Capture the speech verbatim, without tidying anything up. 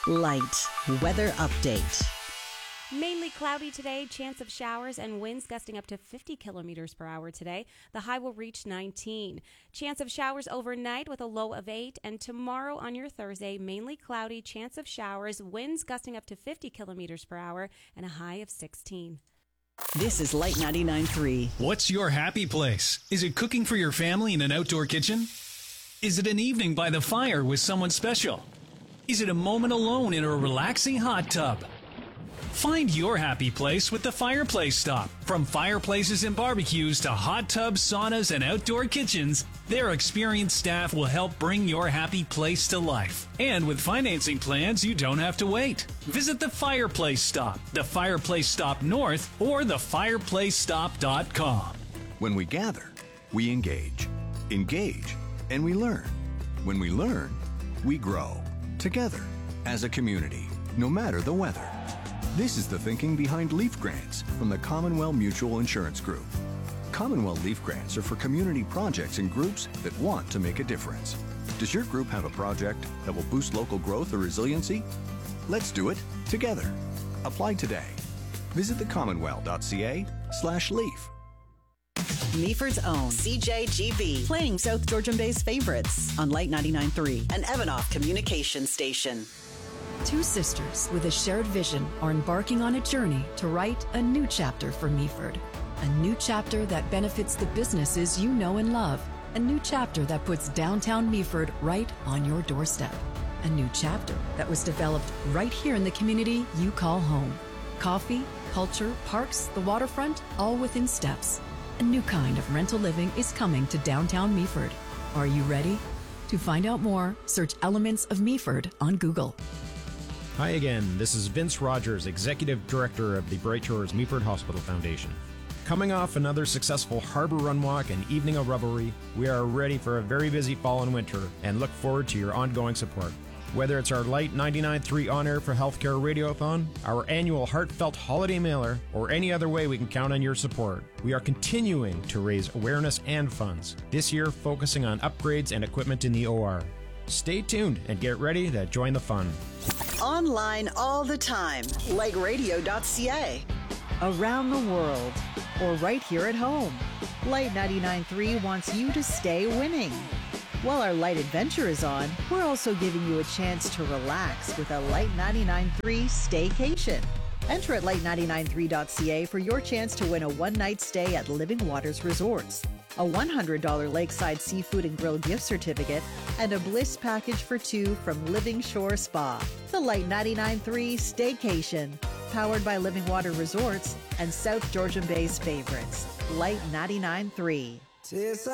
Light weather update. Mainly cloudy today, chance of showers and winds gusting up to fifty kilometers per hour today. The high will reach nineteen. Chance of showers overnight with a low of eight. And tomorrow on your Thursday, mainly cloudy, chance of showers, winds gusting up to fifty kilometers per hour and a high of sixteen. This is Light ninety-nine point three. What's your happy place? Is it cooking for your family in an outdoor kitchen? Is it an evening by the fire with someone special? Is it a moment alone in a relaxing hot tub? Find your happy place with the Fireplace Stop. From fireplaces and barbecues to hot tubs, saunas, and outdoor kitchens, their experienced staff will help bring your happy place to life. And with financing plans, you don't have to wait. Visit the Fireplace Stop, the Fireplace Stop North, or the fireplace stop dot com. When we gather, we engage. Engage, and we learn. When we learn, we grow. Together, as a community, no matter the weather. This is the thinking behind Leaf Grants from the Commonwealth Mutual Insurance Group. Commonwealth Leaf Grants are for community projects and groups that want to make a difference. Does your group have a project that will boost local growth or resiliency? Let's do it together. Apply today. Visit thecommonwealth.ca slash leaf. Meaford's own C J G B, playing South Georgian Bay's favorites on Light ninety-nine point three, an Evanoff communication station. Two sisters with a shared vision are embarking on a journey to write a new chapter for Meaford. A new chapter that benefits the businesses you know and love. A new chapter that puts downtown Meaford right on your doorstep. A new chapter that was developed right here in the community you call home. Coffee, culture, parks, the waterfront, all within steps. A new kind of rental living is coming to downtown Meaford. Are you ready? To find out more, search Elements of Meaford on Google. Hi again, this is Vince Rogers, Executive Director of the Bright Shores Meaford Hospital Foundation. Coming off another successful Harbor Run Walk and Evening of Revelry, we are ready for a very busy fall and winter and look forward to your ongoing support. Whether it's our Light ninety-nine point three On Air for Healthcare Radiothon, our annual Heartfelt Holiday Mailer, or any other way we can count on your support, we are continuing to raise awareness and funds, this year focusing on upgrades and equipment in the O R. Stay tuned and get ready to join the fun. Online all the time, like radio dot c a. Around the world, or right here at home, Light ninety-nine point three wants you to stay winning. While our Light Adventure is on, we're also giving you a chance to relax with a Light ninety-nine point three staycation. Enter at light ninety-nine point three dot c a for your chance to win a one-night stay at Living Waters Resorts, a one hundred dollars Lakeside Seafood and Grill gift certificate, and a Bliss package for two from Living Shore Spa. The Light ninety-nine point three Staycation, powered by Living Water Resorts and South Georgian Bay's favorites. Light ninety-nine point three.